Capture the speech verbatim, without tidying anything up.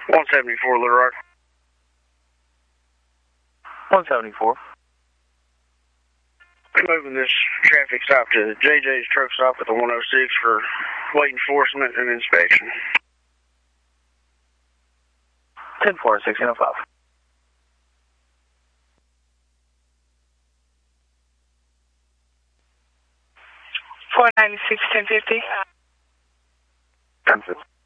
one seventy-four, Little Rock. one seventy-four. Moving this traffic stop to J J's truck stop at the one oh six for weight enforcement and inspection. ten four, sixteen oh five. four ninety-six, ten fifty. ten fifty.